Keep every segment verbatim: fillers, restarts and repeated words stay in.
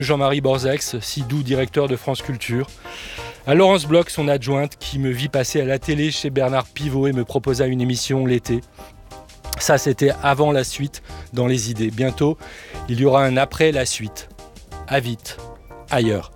Jean-Marie Borzex, si doux directeur de France Culture. À Laurence Bloch, son adjointe, qui me vit passer à la télé chez Bernard Pivot et me proposa une émission l'été. Ça, c'était avant la suite dans les idées. Bientôt, il y aura un après la suite. À vite, ailleurs.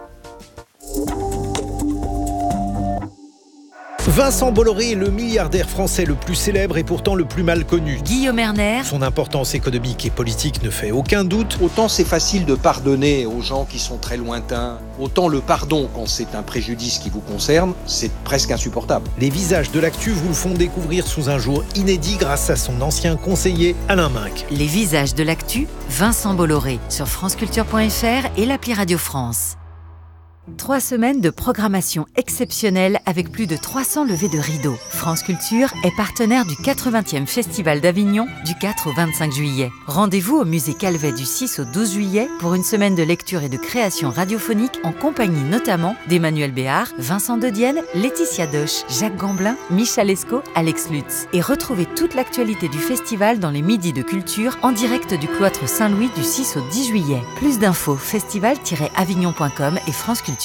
Vincent Bolloré est le milliardaire français le plus célèbre et pourtant le plus mal connu. Guillaume Erner. Son importance économique et politique ne fait aucun doute. Autant c'est facile de pardonner aux gens qui sont très lointains, autant le pardon quand c'est un préjudice qui vous concerne, c'est presque insupportable. Les visages de l'actu vous le font découvrir sous un jour inédit grâce à son ancien conseiller Alain Minc. Les visages de l'actu, Vincent Bolloré, sur franceculture point f r et l'appli Radio France. Trois semaines de programmation exceptionnelle avec plus de trois cents levées de rideaux. France Culture est partenaire du quatre-vingtième Festival d'Avignon du quatre au vingt-cinq juillet. Rendez-vous au musée Calvet du six au douze juillet pour une semaine de lecture et de création radiophonique en compagnie notamment d'Emmanuel Béard, Vincent De Dienne, Laetitia Doche, Jacques Gamblin, Michel Esco, Alex Lutz. Et retrouvez toute l'actualité du festival dans les Midis de Culture en direct du cloître Saint-Louis du six au dix juillet. Plus d'infos festival tiret avignon point com et France Culture.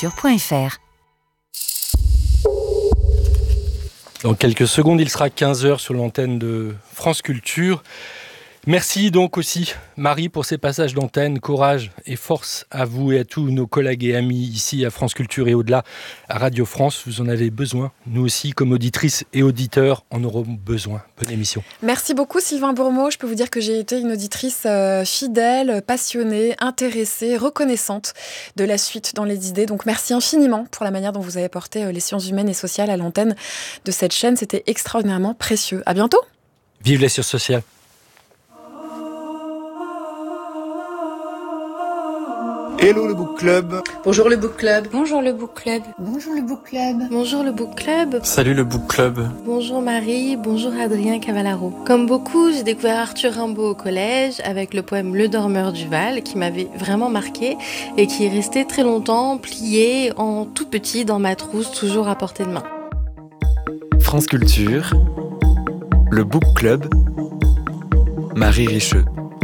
Dans quelques secondes, il sera quinze heures sur l'antenne de France Culture. Merci donc aussi, Marie, pour ces passages d'antenne. Courage et force à vous et à tous nos collègues et amis ici à France Culture et au-delà à Radio France. Vous en avez besoin. Nous aussi, comme auditrices et auditeurs, en aurons besoin. Bonne émission. Merci beaucoup, Sylvain Bourmeau. Je peux vous dire que j'ai été une auditrice euh, fidèle, passionnée, intéressée, reconnaissante de la suite dans les idées. Donc merci infiniment pour la manière dont vous avez porté euh, les sciences humaines et sociales à l'antenne de cette chaîne. C'était extraordinairement précieux. À bientôt. Vive les sciences sociales. Hello le Book Club. Bonjour le Book Club. Bonjour le Book Club. Bonjour le Book Club. Bonjour le Book Club. Salut le Book Club. Bonjour Marie, bonjour Adrien Cavallaro. Comme beaucoup, j'ai découvert Arthur Rimbaud au collège avec le poème Le Dormeur du Val qui m'avait vraiment marqué et qui est resté très longtemps plié en tout petit dans ma trousse, toujours à portée de main. France Culture, le Book Club, Marie Richeux.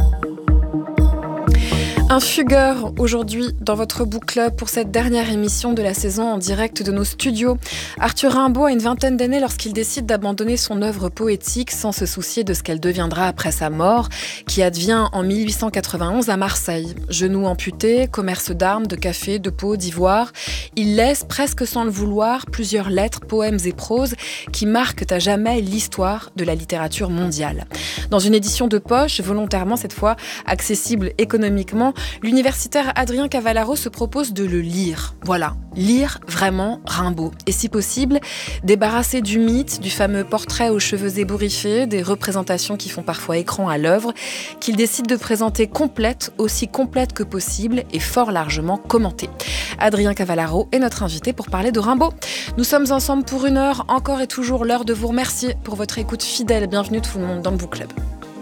Un fugueur aujourd'hui dans votre Book Club pour cette dernière émission de la saison en direct de nos studios. Arthur Rimbaud a une vingtaine d'années lorsqu'il décide d'abandonner son œuvre poétique sans se soucier de ce qu'elle deviendra après sa mort, qui advient en mille huit cent quatre-vingt-onze à Marseille. Genoux amputés, commerce d'armes, de café, de peau, d'ivoire. Il laisse, presque sans le vouloir, plusieurs lettres, poèmes et proses qui marquent à jamais l'histoire de la littérature mondiale. Dans une édition de poche, volontairement cette fois accessible économiquement, l'universitaire Adrien Cavallaro se propose de le lire. Voilà, lire vraiment Rimbaud. Et si possible, débarrasser du mythe, du fameux portrait aux cheveux ébouriffés, des représentations qui font parfois écran à l'œuvre, qu'il décide de présenter complète, aussi complète que possible et fort largement commentée. Adrien Cavallaro est notre invité pour parler de Rimbaud. Nous sommes ensemble pour une heure, encore et toujours l'heure de vous remercier pour votre écoute fidèle. Bienvenue tout le monde dans le Book Club.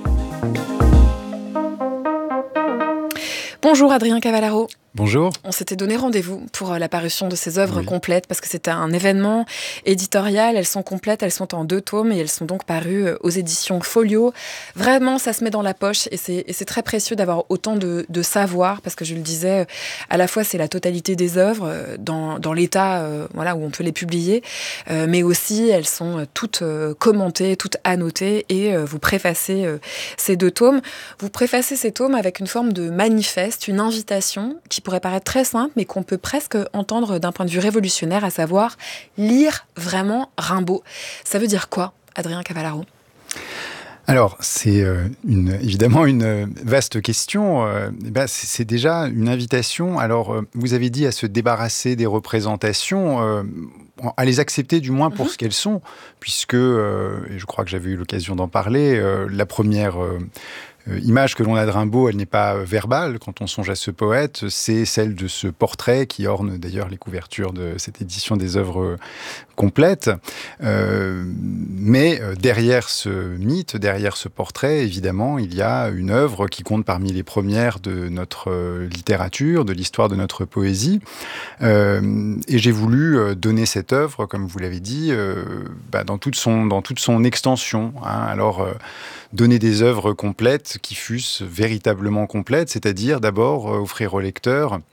Bonjour Adrien Cavallaro. Bonjour. On s'était donné rendez-vous pour la parution de ces œuvres oui. complètes parce que c'était un événement éditorial. Elles sont complètes, elles sont en deux tomes et elles sont donc parues aux éditions Folio. Vraiment, ça se met dans la poche et c'est, et c'est très précieux d'avoir autant de, de savoir parce que je le disais, à la fois c'est la totalité des œuvres dans, dans l'état euh, voilà, où on peut les publier, euh, mais aussi elles sont toutes euh, commentées, toutes annotées et euh, vous préfacez euh, ces deux tomes. Vous préfacez ces tomes avec une forme de manifeste, une invitation qui pourrait paraître très simple, mais qu'on peut presque entendre d'un point de vue révolutionnaire, à savoir lire vraiment Rimbaud. Ça veut dire quoi, Adrien Cavallaro ? Alors, c'est euh, une, évidemment une vaste question. Euh, ben, c'est, c'est déjà une invitation. Alors, euh, vous avez dit à se débarrasser des représentations, euh, à les accepter du moins pour mm-hmm. ce qu'elles sont, puisque, euh, et je crois que j'avais eu l'occasion d'en parler, euh, la première... Euh, Euh, image que l'on a de Rimbaud, elle n'est pas verbale quand on songe à ce poète, c'est celle de ce portrait qui orne d'ailleurs les couvertures de cette édition des œuvres complètes. Euh, mais euh, derrière ce mythe, derrière ce portrait, évidemment, il y a une œuvre qui compte parmi les premières de notre euh, littérature, de l'histoire de notre poésie. Euh, et j'ai voulu euh, donner cette œuvre, comme vous l'avez dit, euh, bah, dans toute son, dans toute son extension. Hein. Alors, euh, donner des œuvres complètes, qui fussent véritablement complètes, c'est-à-dire d'abord offrir au lecteur